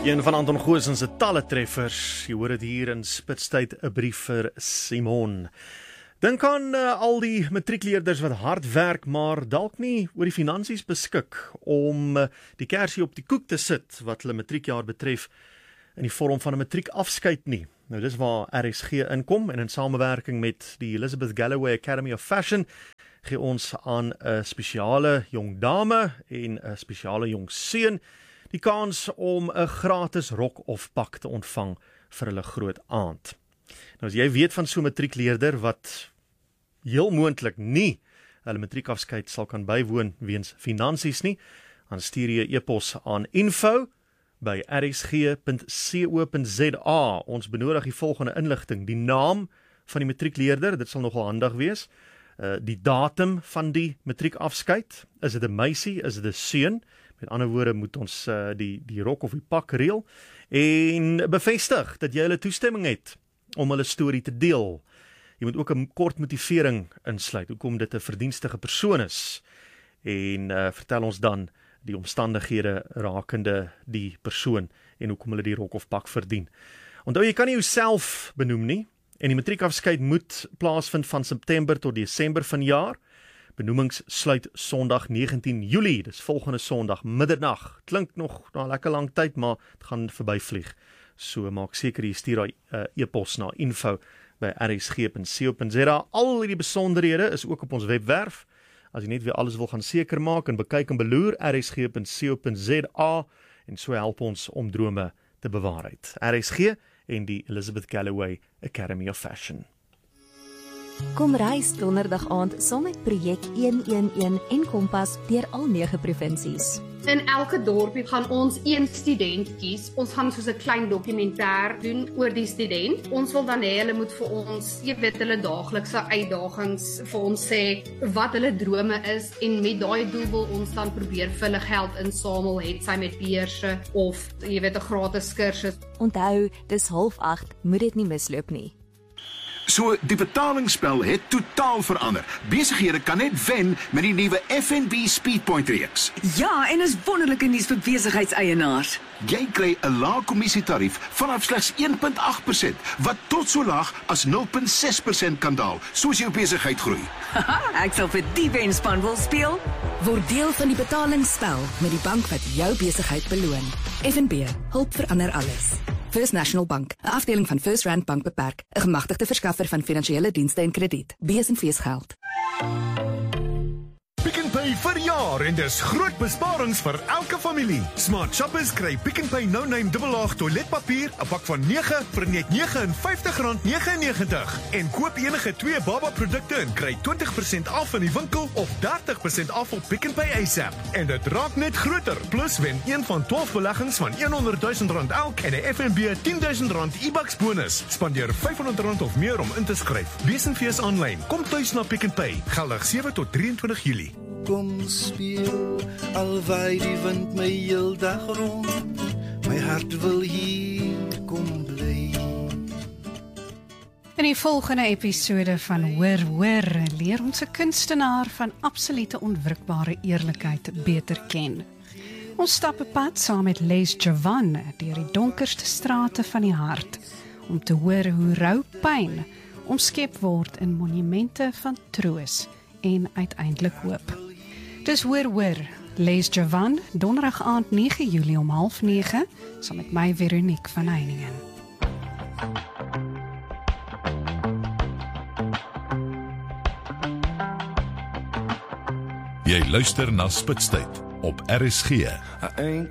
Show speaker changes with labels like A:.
A: Een van Anton Goosen se talle treffers. Jy hoor dit hier in Spitstyd, 'n brief vir Simon. Dink aan al die matriekleerders wat hard werk, maar dalk nie oor die finansies beskik om die kersie op die koek te sit wat hulle matriekjaar betref in die vorm van 'n matriekafskeid nie. Nou dis waar RSG inkom en in samewerking met die Elizabeth Galloway Academy of Fashion gee ons aan 'n spesiale jong dame en 'n spesiale jong seun die kans om 'n gratis rok of pak te ontvang vir hulle groot aand. Nou as jy weet van so 'n matriekleerder wat heel moontlik nie hulle matriekafskeid sal kan bywoon weens finansies nie, dan stuur jy 'n e-pos aan info@rsg.co.za. Ons benodig die volgende inligting: die naam van die matriekleerder, dit sal nogal handig wees, die datum van die matriekafskeid, is dit 'n meisie, is dit 'n seun? Met ander woorde moet ons die rok of die pak reël en bevestig dat jy hulle toestemming het om hulle storie te deel. Jy moet ook 'n kort motivering insluit hoekom dit 'n verdienstige persoon is en vertel ons dan die omstandighede rakende die persoon en hoekom hulle die rok of pak verdien. Onthou, jy kan nie jouself benoem nie en die matriekafskeid moet plaasvind van September tot Desember vanjaar. Benoemings sluit Sondag 19 Julie, dis volgende Sondag, middernag. Klink nog na 'n lekker lang tyd, maar dit gaan verbyvlieg. So maak seker jy stuur daai e-pos na info@rsg.co.za. Al hierdie besonderhede is ook op ons webwerf. As jy net weer alles wil gaan seker maak en bekyk en beloer, rsg.co.za, en so help ons om drome te bewaarheid. RSG en die Elizabeth Galloway Academy of Fashion.
B: Kom reis donderdag aand saam met projek 111 en Kompas deur al 9 provinsies.
C: In elke dorpie gaan ons een student kies. Ons gaan soos 'n klein dokumentêr doen oor die student. Ons wil dan hê hulle moet vir ons, jy weet, hulle daaglikse uitdagings vir ons sê wat hulle drome is, en met daai doel wil ons dan probeer vir hulle geld insamel, het sy met beurse of jy weet 'n gratis kursus.
B: Onthou, dis 7:30, moet dit nie misloop nie.
D: So, die betalingsspel het totaal verander. Besighede kan net wen met die nuwe FNB Speedpoint reeks.
E: Ja, en is wonderlike nuus vir besigheidseienaars.
D: Jy kry 'n lae kommissietarief vanaf slegs 1.8%, wat tot so laag as 0.6% kan daal, soos jou besigheid groei.
E: Haha, ek sal vir die wenspan wil speel.
F: Word deel van die betalingsspel met die bank wat jou besigheid beloon. FNB, hulp verander alles. First National Bank, 'n afdeling van First Rand Bank Beperk, 'n gemagtigde verskaffer van finansiële dienste en krediet. Besenfees geld.
G: Pick n Pay vir jaar en dis groot besparings vir elke familie. Smart shoppers kry Pick n Pay no-name dubbelaag toiletpapier, 'n pak van 9 vir net R59.99 en koop enige 2 baba produkte en kry 20% af in die winkel of 30% af op Pick n Pay ASAP. En dit raak net groter. Plus wen een van 12 beleggings van R100.000 elk en 'n FNB R10.000 e-bucks bonus. Spandeer R500 of meer om in te skryf. Besenfees aanlyn. Kom tuis na Pick n Pay. Geldig 7 tot 23 Julie.
H: Kom speel, al waai die wind my heel dag rond. My hart wil hier kom bly.
I: In die volgende episode van Hoor, leer ons 'n kunstenaar van absolute onwrikbare eerlikheid beter ken. Ons stap 'n pad saam met Les Javan deur die donkerste strate van die hart, om te hoor hoe rou pyn omskep word in monumente van troos en uiteindelik hoop. Dis Hoor, Les Javan, donderdag aand 9 Julie om 8:30, saam met my Veronique van Heiningen.
J: Jy luister na Spitstyd op RSG.